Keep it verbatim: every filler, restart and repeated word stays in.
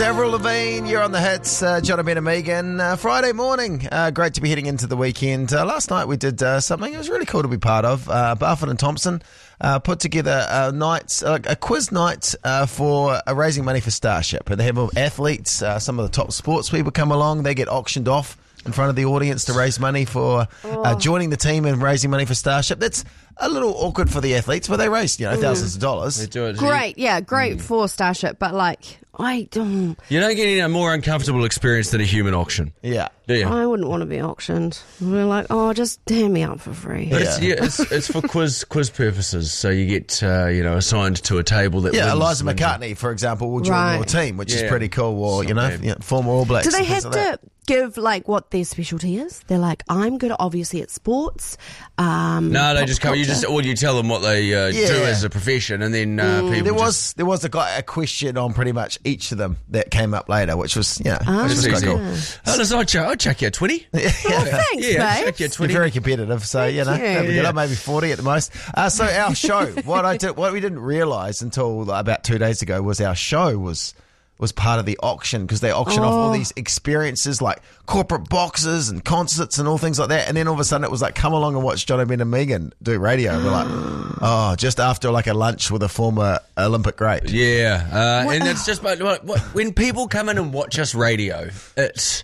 Avril Lavigne, you're on the hits. Uh, John and Megan. Uh, Friday morning. Uh, great to be heading into the weekend. Uh, last night we did uh, something. It was really cool to be part of. Uh, Barfoot and Thompson uh, put together a night, uh, a quiz night uh, for uh, raising money for Starship. And they have athletes, uh, some of the top sports people come along. They get auctioned off in front of the audience to raise money for uh, joining the team and raising money for Starship. That's a little awkward for the athletes, but they raised, you know, thousands of dollars. They do it. Great, yeah, great mm. for Starship, but like, I don't... You don't get any more uncomfortable experience than a human auction. Yeah. Do you? I wouldn't want to be auctioned. We're like, oh, just hand me out for free. But Yeah. it's, yeah, it's, it's for quiz quiz purposes, so you get, uh, you know, assigned to a table that Yeah, wins, Eliza wins McCartney, for example, will join Right. your team, which is Yeah. pretty cool. Or, It's you know, not bad. yeah, former All Blacks. Do they and have things like to give, like, what their specialty is? They're like, I'm good, obviously, at sports. Um, No, they pop just come. You culture. just, or you tell them what they uh, Yeah. do as a profession, and then uh, people. There just, was there was a, guy, a question on pretty much each of them that came up later, which was yeah, Ah. which It's was quite easy. cool. Oh, listen, I'll chuck, I'll chuck you a twenty. Oh, thanks, yeah, I'll babe. chuck you a You're twenty. very competitive, so you know, you. have a good Yeah. up, maybe forty at the most. Uh, so our show, what I did, what we didn't realise until about two days ago was our show was was part of the auction because they auction off all Oh. these experiences like corporate boxes and concerts and all things like that. And then all of a sudden it was like, come along and watch John Ben and Megan do radio. We're like, oh, just after like a lunch with a former Olympic great. Yeah, uh, and it's just but what, what, when people come in and watch us radio, it's